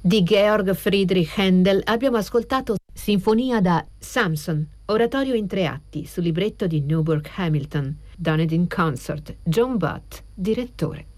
Di Georg Friedrich Händel abbiamo ascoltato Sinfonia da Samson, oratorio in 3 atti, su libretto di Newburgh Hamilton, Done It in Concert, John Butt, direttore.